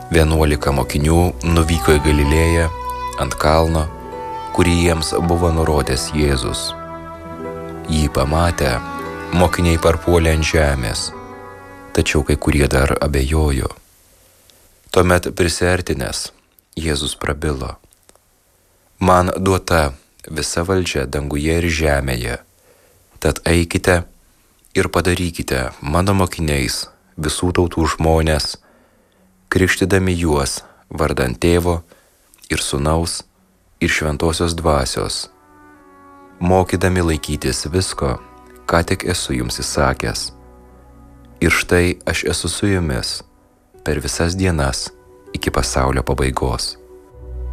11 mokinių nuvyko į Galilėją ant kalno, kurį jiems buvo nurodęs Jėzus. Jį pamatę, mokiniai parpuolė ant žemės, tačiau kai kurie dar abejojo. Tuomet prisiartinęs, Jėzus prabilo: Man duota visa valdžia danguje ir žemėje, tad eikite ir padarykite mano mokiniais visų tautų žmones, krikštydami juos vardan Tėvo ir Sūnaus ir Šventosios Dvasios, mokydami laikytis visko, ką tik esu jums įsakęs. Ir štai aš esu su jumis per visas dienas iki pasaulio pabaigos.